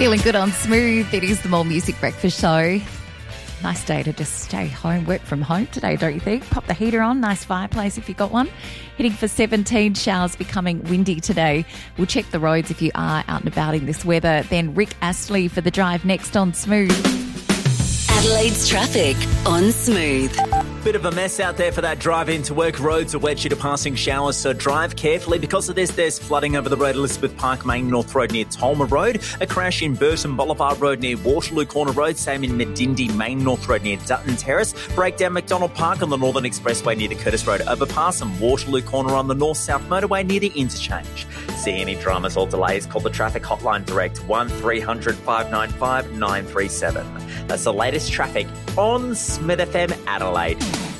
Feeling good on Smooth. It is the More Music Breakfast Show. Nice day to just stay home, work from home today, don't you think? Pop the heater on, nice fireplace if you've got one. Heading for 17, showers becoming windy today. We'll check the roads if you are out and about in this weather. Then Rick Astley for the drive next on Smooth. Adelaide's traffic on Smooth. Bit of a mess out there for that drive into work. Roads are wet due to passing showers, so drive carefully. Because of this, there's flooding over the road, Elizabeth Park Main North Road near Tolma Road. A crash in Burton Boulevard Road near Waterloo Corner Road. Same in Medindi Main North Road near Dutton Terrace. Breakdown McDonald Park on the Northern Expressway near the Curtis Road overpass. And Waterloo Corner on the North-South Motorway near the interchange. See any dramas or delays, call the traffic hotline direct 1300 595 937. That's the latest traffic on Smith FM Adelaide.